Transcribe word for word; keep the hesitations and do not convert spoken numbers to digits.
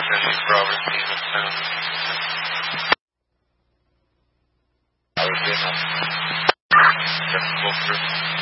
Dennis Robert Stevenson. I was in a Jeff Wilker.